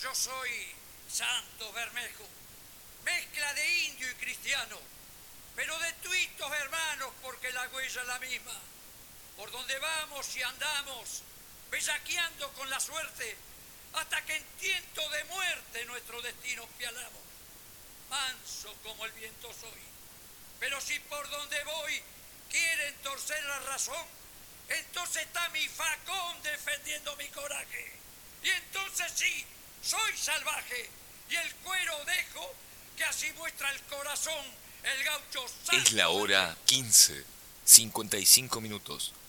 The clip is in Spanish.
Yo soy Santo Bermejo, mezcla de indio y cristiano, pero de tuitos hermanos porque la huella es la misma. Por donde vamos y andamos, bellaqueando con la suerte, hasta que en tiento de muerte nuestro destino pialamos. Manso como el viento soy, pero si por donde voy quieren torcer la razón, entonces está mi facón defendiendo mi coraje. Y entonces sí, soy salvaje, y el cuero dejo, que así muestra el corazón el gaucho santo. Es la hora 15:55.